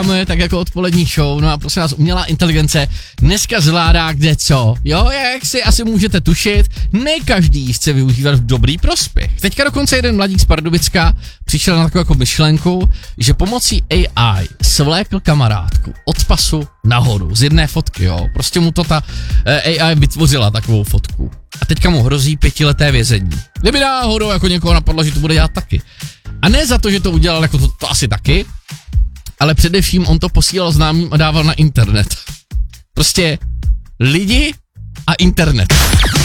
tak jako odpolední show, no a prosím vás, umělá inteligence dneska zvládá kde co, jo, jak si asi můžete tušit, ne každý chce využívat v dobrý prospěch. Teďka dokonce jeden mladík z Pardubicka přišel na takovou jako myšlenku, že pomocí AI svlékl kamarádku od pasu nahoru z jedné fotky, jo, prostě mu to ta AI vytvořila takovou fotku. A teďka mu hrozí 5leté vězení. Kdyby náhodou jako někoho napadlo, že to bude dělat taky. A ne za to, že to udělal jako to asi taky, ale především on to posílal známým a dával na internet. Prostě lidi a internet.